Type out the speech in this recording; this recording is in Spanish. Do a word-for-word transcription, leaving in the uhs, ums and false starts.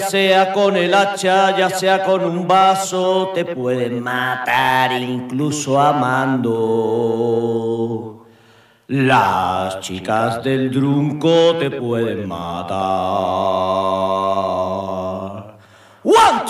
sea con el hacha, ya sea con un vaso, te pueden matar incluso amando. Las chicas del Drunco te pueden matar.